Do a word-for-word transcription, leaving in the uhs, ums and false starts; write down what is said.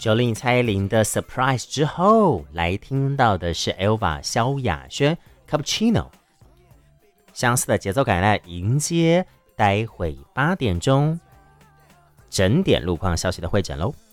Jolin 蔡依林的 Surprise 之后，来听到的是 Elva 萧亚轩 Cappuccino。相似的节奏感来迎接待会八点钟整点路况消息的会诊喽。